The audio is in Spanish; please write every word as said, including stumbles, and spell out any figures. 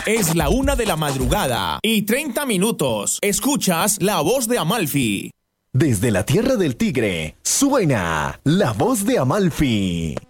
Es la una de la madrugada y treinta minutos. Escuchas La Voz de Amalfi. Desde la tierra del tigre, suena La Voz de Amalfi.